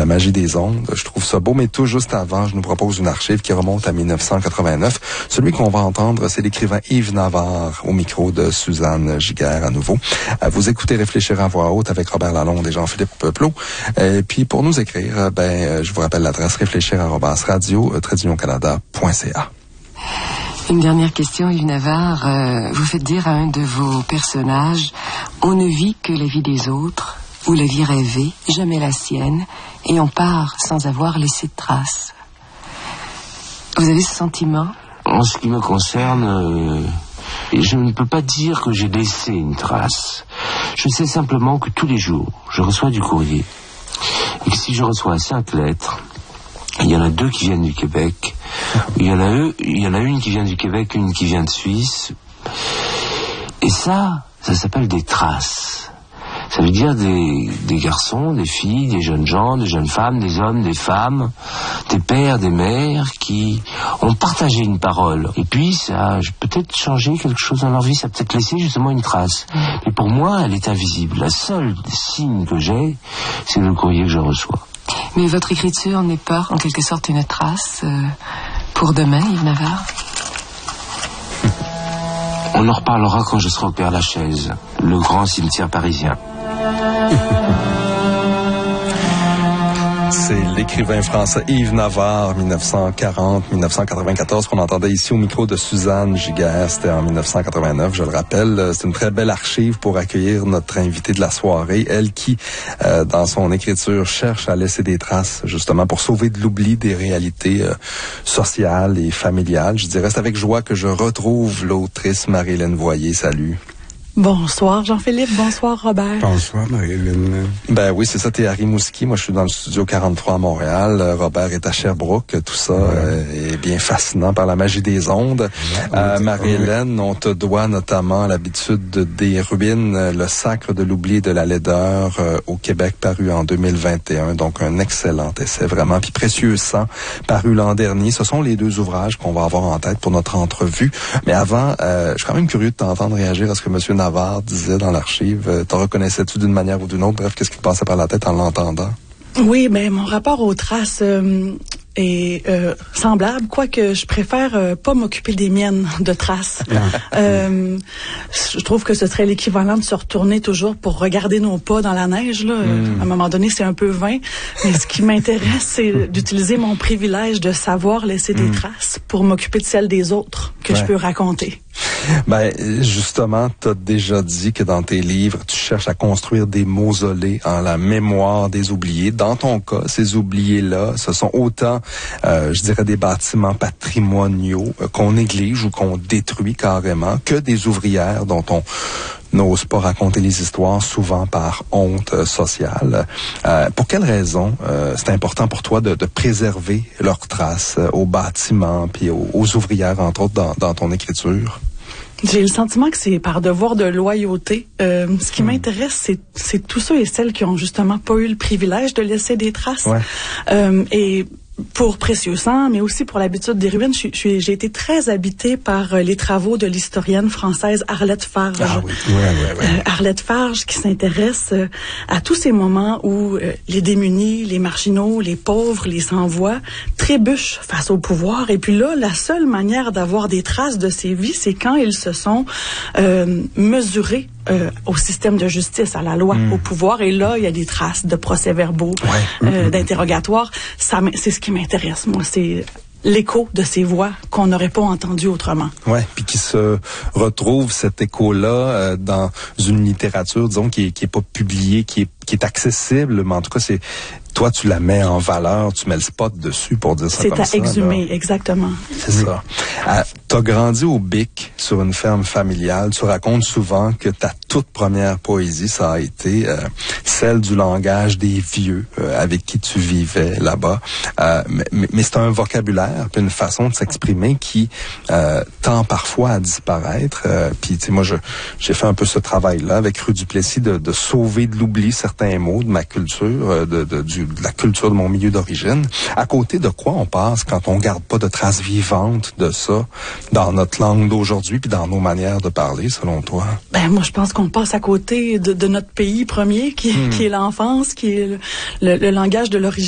magie des ondes. Je trouve ça beau, mais tout juste avant, je nous propose une archive qui remonte à 1989. Celui qu'on va entendre, c'est l'écrivain Yves Navarre au micro de Suzanne Giguère à nouveau. Vous écoutez Réfléchir à voix haute avec Robert Lalonde et Jean-Philippe Plot. Et puis pour nous écrire, je vous rappelle l'adresse réfléchir@radio-canada.ca. Une dernière question, Yves Navarre. Vous faites dire à un de vos personnages, on ne vit que la vie des autres, ou la vie rêvée, jamais la sienne, et on part sans avoir laissé de traces. Vous avez ce sentiment? En ce qui me concerne, je ne peux pas dire que j'ai laissé une trace. Je sais simplement que tous les jours, je reçois du courrier. Et que si je reçois 5 lettres, il y en a 2 qui viennent du Québec. Il y en a une qui vient du Québec, une qui vient de Suisse. Et ça s'appelle des traces. Ça veut dire des garçons, des filles, des jeunes gens, des jeunes femmes, des hommes, des femmes, des pères, des mères qui ont partagé une parole. Et puis ça a peut-être changé quelque chose dans leur vie, ça a peut-être laissé justement une trace. Et pour moi, elle est invisible. La seule signe que j'ai, c'est le courrier que je reçois. Mais votre écriture n'est pas, en quelque sorte, une trace pour demain, Yves Navarre? On en reparlera quand je serai au Père-Lachaise, le grand cimetière parisien. C'est l'écrivain français Yves Navarre, 1940-1994, qu'on entendait ici au micro de Suzanne Giguère. C'était en 1989, je le rappelle. C'est une très belle archive pour accueillir notre invitée de la soirée, elle qui, dans son écriture, cherche à laisser des traces, justement, pour sauver de l'oubli des réalités sociales et familiales. Je dirais, c'est avec joie que je retrouve l'autrice Marie-Hélène Voyer. Salut. Bonsoir Jean-Philippe, bonsoir Robert. Bonsoir Marie-Hélène. Ben oui, c'est ça, t'es à Rimouski, moi je suis dans le studio 43 à Montréal, Robert est à Sherbrooke, tout ça est bien fascinant par la magie des ondes. Marie-Hélène, on te doit notamment l'habitude des ruines, le sacre de l'oubli et de la laideur au Québec, paru en 2021, donc un excellent essai vraiment, puis Précieux sang, paru l'an dernier. Ce sont les 2 ouvrages qu'on va avoir en tête pour notre entrevue. Mais avant, je suis quand même curieux de t'entendre réagir à ce que M. Navarre disait dans l'archive. Te reconnaissais-tu d'une manière ou d'une autre? Bref, qu'est-ce qui te passait par la tête en l'entendant? Oui, ben mon rapport aux traces est semblable, quoique je préfère pas m'occuper des miennes de traces. Je trouve que ce serait l'équivalent de se retourner toujours pour regarder nos pas dans la neige. Là. À un moment donné, c'est un peu vain. Mais ce qui m'intéresse, c'est d'utiliser mon privilège de savoir laisser des traces pour m'occuper de celles des autres que je peux raconter. Ben, justement, t'as déjà dit que dans tes livres, tu cherches à construire des mausolées en la mémoire des oubliés. Dans ton cas, ces oubliés-là, ce sont autant, je dirais, des bâtiments patrimoniaux qu'on néglige ou qu'on détruit carrément, que des ouvrières dont on n'ose pas raconter les histoires, souvent par honte sociale. Pour quelles raisons c'est important pour toi de préserver leurs traces aux bâtiments puis aux ouvrières, entre autres, dans ton écriture? J'ai le sentiment que c'est par devoir de loyauté. Ce qui m'intéresse, c'est tous ceux et celles qui ont justement pas eu le privilège de laisser des traces. Et pour Précieux sang, mais aussi pour l'habitude des ruines, j'ai été très habitée par les travaux de l'historienne française Arlette Farge. Arlette Farge qui s'intéresse à tous ces moments où les démunis, les marginaux, les pauvres, les sans-voix trébuchent face au pouvoir. Et puis là, la seule manière d'avoir des traces de ces vies, c'est quand ils se sont mesurés au système de justice, à la loi, au pouvoir. Et là, il y a des traces de procès-verbaux, d'interrogatoires. C'est ce qui m'intéresse, moi. C'est l'écho de ces voix qu'on n'aurait pas entendues autrement. Ouais, puis qui se retrouve cet écho-là dans une littérature, disons, qui est pas publiée, qui est accessible, mais en tout cas, c'est toi, tu la mets en valeur, tu mets le spot dessus pour dire ça comme ça. C'est à exhumer, exactement. C'est ça. T'as grandi au Bic, sur une ferme familiale. Tu racontes souvent que ta toute première poésie, ça a été celle du langage des vieux avec qui tu vivais là-bas. Mais c'est un vocabulaire, puis une façon de s'exprimer qui tend parfois à disparaître. Puis, tu sais, moi, j'ai fait un peu ce travail-là avec Rue Duplessis de sauver de l'oubli certains mots de ma culture, de la culture de mon milieu d'origine. À côté de quoi on passe quand on garde pas de traces vivantes de ça dans notre langue d'aujourd'hui puis dans nos manières de parler, selon toi? Ben, moi, je pense qu'on passe à côté de notre pays premier, qui est l'enfance, qui est le langage de l'origine.